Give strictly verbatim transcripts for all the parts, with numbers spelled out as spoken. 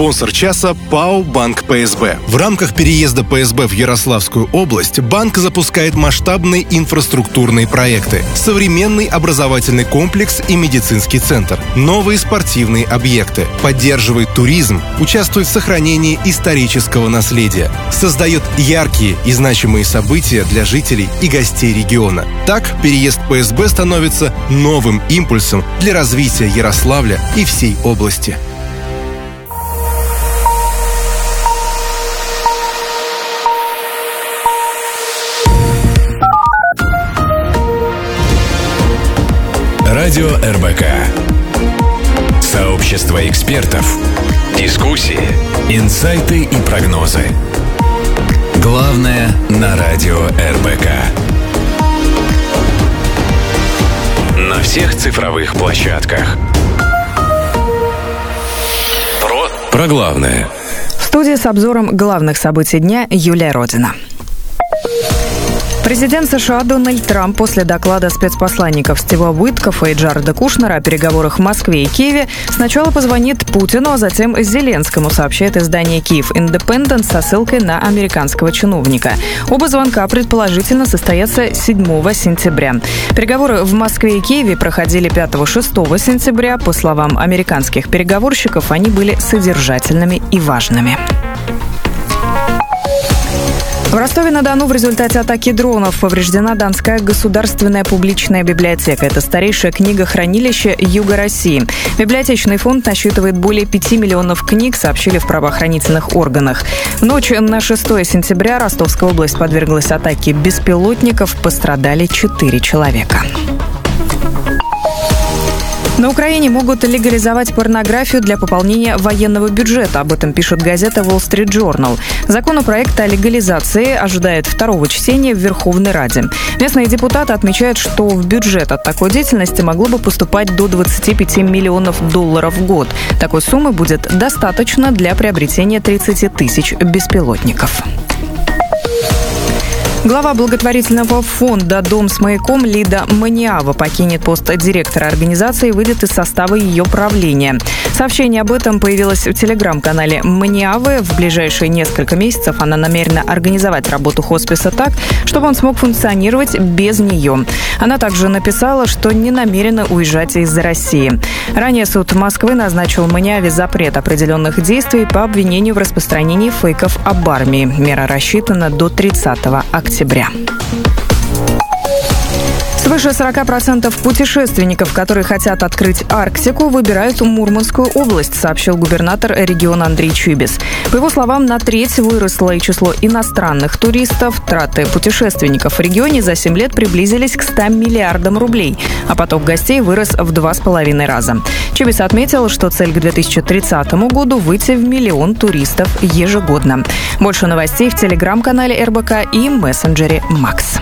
Спонсор часа ПАО «Банк ПСБ». В рамках переезда ПСБ в Ярославскую область банк запускает масштабные инфраструктурные проекты, современный образовательный комплекс и медицинский центр, новые спортивные объекты, поддерживает туризм, участвует в сохранении исторического наследия, создает яркие и значимые события для жителей и гостей региона. Так, переезд ПСБ становится новым импульсом для развития Ярославля и всей области. Радио эр бэ ка. Сообщество экспертов. Дискуссии, инсайты и прогнозы. Главное на радио эр бэ ка. На всех цифровых площадках. Про, про главное. В студии с обзором главных событий дня Юлия Родина. Президент США Дональд Трамп после доклада спецпосланников Стива Уиткофа и Джареда Кушнера о переговорах в Москве и Киеве сначала позвонит Путину, а затем Зеленскому, сообщает издание «Киев Индепендент» со ссылкой на американского чиновника. Оба звонка предположительно состоятся седьмого сентября. Переговоры в Москве и Киеве проходили пятого-шестого сентября. По словам американских переговорщиков, они были содержательными и важными. В Ростове-на-Дону в результате атаки дронов повреждена Донская государственная публичная библиотека. Это старейшее книгохранилище Юга России. Библиотечный фонд насчитывает более пяти миллионов книг, сообщили в правоохранительных органах. В ночь на шестое сентября Ростовская область подверглась атаке беспилотников. Пострадали четыре человека. На Украине могут легализовать порнографию для пополнения военного бюджета. Об этом пишет газета Wall Street Journal. Законопроект о легализации ожидает второго чтения в Верховной Раде. Местные депутаты отмечают, что в бюджет от такой деятельности могло бы поступать до двадцати пяти миллионов долларов в год. Такой суммы будет достаточно для приобретения тридцати тысяч беспилотников. Глава благотворительного фонда «Дом с маяком» Лида Маниава покинет пост директора организации и выйдет из состава ее правления. Сообщение об этом появилось в телеграм-канале Маниавы. В ближайшие несколько месяцев она намерена организовать работу хосписа так, чтобы он смог функционировать без нее. Она также написала, что не намерена уезжать из России. Ранее суд Москвы назначил Маниаве запрет определенных действий по обвинению в распространении фейков об армии. Мера рассчитана до тридцатого октября. Октября. Свыше сорока процентов путешественников, которые хотят открыть Арктику, выбирают Мурманскую область, сообщил губернатор региона Андрей Чибис. По его словам, на треть выросло и число иностранных туристов. Траты путешественников в регионе за семь лет приблизились к ста миллиардам рублей, а поток гостей вырос в два с половиной раза. Чибис отметил, что цель к две тысячи тридцатому году выйти в миллион туристов ежегодно. Больше новостей в телеграм-канале эр бэ ка и мессенджере Макс.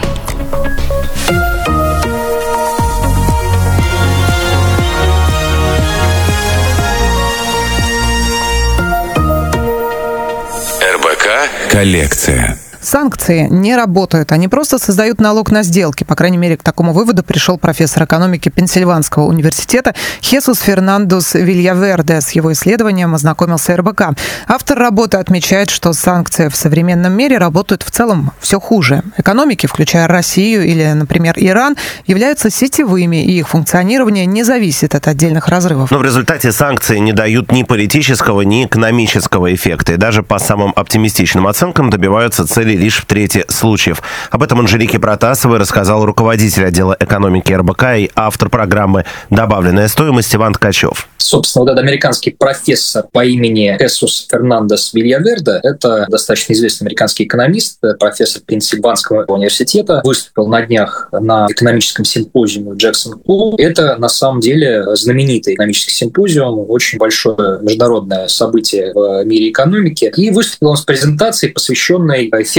Коллекция. Санкции не работают, они просто создают налог на сделки. По крайней мере, к такому выводу пришел профессор экономики Пенсильванского университета Хесус Фернандус Вильяверде. С его исследованием ознакомился эр бэ ка. Автор работы отмечает, что санкции в современном мире работают в целом все хуже. Экономики, включая Россию или, например, Иран, являются сетевыми, и их функционирование не зависит от отдельных разрывов. Но в результате санкции не дают ни политического, ни экономического эффекта. И даже по самым оптимистичным оценкам добиваются цели лишь в трети случаев. Об этом Анжелике Протасовой рассказал руководитель отдела экономики эр бэ ка и автор программы «Добавленная стоимость» Иван Ткачев. Собственно, вот этот американский профессор по имени Хесус Фернандес Вильяверде, это достаточно известный американский экономист, профессор Пенсильванского университета, выступил на днях на экономическом симпозиуме в Джексон-Холл. Это, на самом деле, знаменитый экономический симпозиум, очень большое международное событие в мире экономики. И выступил он с презентацией, посвященной эффекту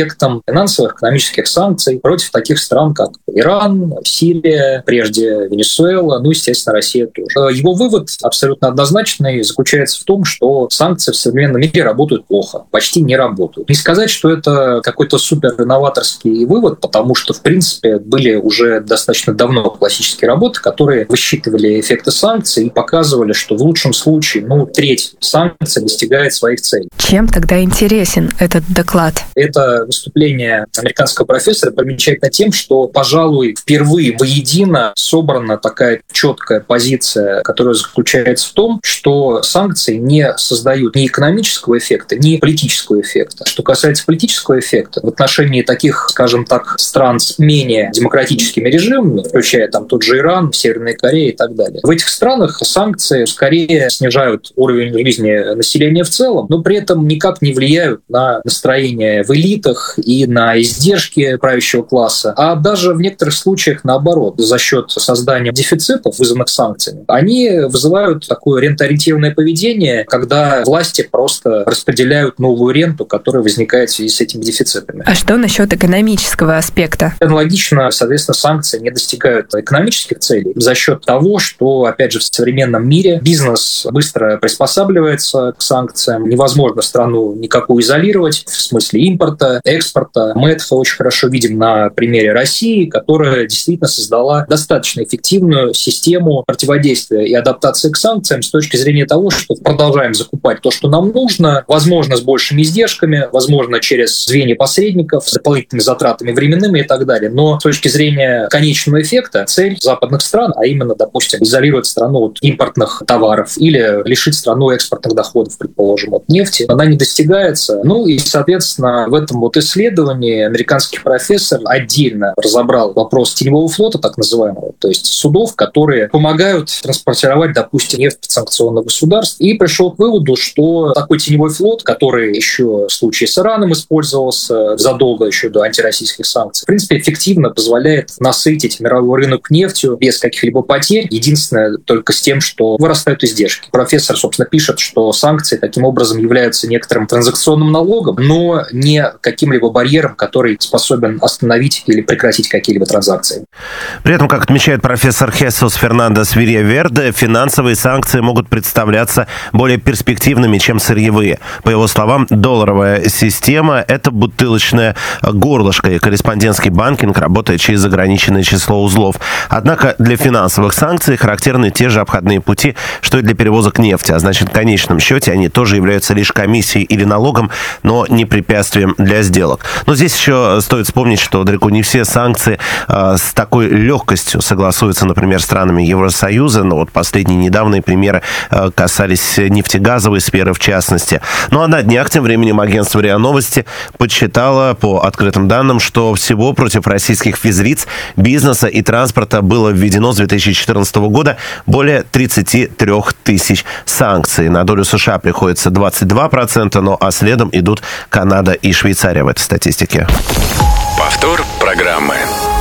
эффектом финансовых, экономических санкций против таких стран, как Иран, Сирия, прежде Венесуэла, ну, естественно, Россия тоже. Его вывод абсолютно однозначный заключается в том, что санкции в современном мире работают плохо, почти не работают. Не сказать, что это какой-то супер инноваторский вывод, потому что, в принципе, были уже достаточно давно классические работы, которые высчитывали эффекты санкций и показывали, что в лучшем случае, ну, треть санкций достигает своих целей. Чем тогда интересен этот доклад? Это выступление американского профессора примечательно тем, что, пожалуй, впервые воедино собрана такая четкая позиция, которая заключается в том, что санкции не создают ни экономического эффекта, ни политического эффекта. Что касается политического эффекта, в отношении таких, скажем так, стран с менее демократическими режимами, включая там тот же Иран, Северная Корея и так далее, в этих странах санкции скорее снижают уровень жизни населения в целом, но при этом никак не влияют на настроение в элитах и на издержки правящего класса, а даже в некоторых случаях наоборот, за счет создания дефицитов, вызванных санкциями, они вызывают такое рентоориентированное поведение, когда власти просто распределяют новую ренту, которая возникает в связи с этими дефицитами. А что насчет экономического аспекта? Аналогично, соответственно, санкции не достигают экономических целей за счет того, что, опять же, в современном мире бизнес быстро приспосабливается к санкциям, невозможно страну никакую изолировать в смысле импорта, экспорта. Мы это очень хорошо видим на примере России, которая действительно создала достаточно эффективную систему противодействия и адаптации к санкциям с точки зрения того, что продолжаем закупать то, что нам нужно, возможно, с большими издержками, возможно, через звенья посредников, с дополнительными затратами временными и так далее. Но с точки зрения конечного эффекта цель западных стран, а именно, допустим, изолировать страну от импортных товаров или лишить страну экспортных доходов, предположим, от нефти, она не достигается. Ну и, соответственно, в этом вот исследовании американский профессор отдельно разобрал вопрос теневого флота, так называемого, то есть судов, которые помогают транспортировать, допустим, нефть санкционных государств, и пришел к выводу, что такой теневой флот, который еще в случае с Ираном использовался задолго еще до антироссийских санкций, в принципе, эффективно позволяет насытить мировой рынок нефтью без каких-либо потерь. Единственное, только с тем, что вырастают издержки. Профессор, собственно, пишет, что санкции таким образом являются некоторым транзакционным налогом, но не каким-либо барьером, который способен остановить или прекратить какие-либо транзакции. При этом, как отмечает профессор Хесус Фернандес Вильяверде, финансовые санкции могут представляться более перспективными, чем сырьевые. По его словам, долларовая система – это бутылочное горлышко, и корреспондентский банкинг работает через ограниченное число узлов. Однако для финансовых санкций характерны те же обходные пути, что и для перевозок нефти, а значит, в конечном счете они тоже являются лишь комиссией или налогом, но не препятствием для сделок. Но здесь еще стоит вспомнить, что далеко не все санкции э, с такой легкостью согласуются, например, странами Евросоюза, но вот последние недавние примеры э, касались нефтегазовой сферы в частности. Ну а на днях тем временем агентство РИА Новости подсчитало по открытым данным, что всего против российских физлиц, бизнеса и транспорта было введено с две тысячи четырнадцатого года более тридцать три тысяч санкций. На долю США приходится двадцать два процента, ну а следом идут Канада и Швейцария в этой статистике. Повтор программы.